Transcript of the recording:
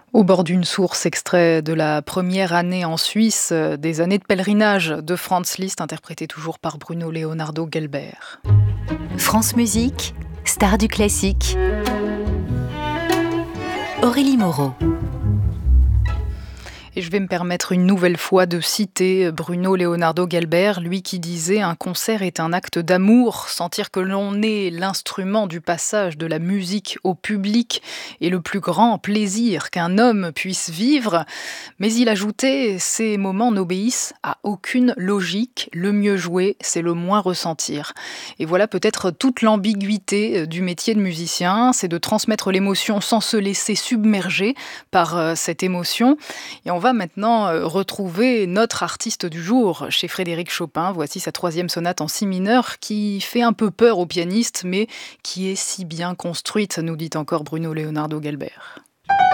Au bord d'une source, extrait de la première année en Suisse, des années de pèlerinage de Franz Liszt, interprété toujours par Bruno Leonardo Gelber. France Musique, star du classique. Aurélie Moreau. Et je vais me permettre une nouvelle fois de citer Bruno Leonardo Gelber, lui qui disait « Un concert est un acte d'amour. Sentir que l'on est l'instrument du passage de la musique au public est le plus grand plaisir qu'un homme puisse vivre. » Mais il ajoutait « Ces moments n'obéissent à aucune logique. Le mieux jouer, c'est le moins ressentir. » Et voilà peut-être toute l'ambiguïté du métier de musicien, c'est de transmettre l'émotion sans se laisser submerger par cette émotion. Et on va maintenant retrouver notre artiste du jour chez Frédéric Chopin. Voici sa 3e sonate en si mineur qui fait un peu peur aux pianistes, mais qui est si bien construite, nous dit encore Bruno Leonardo Gelber.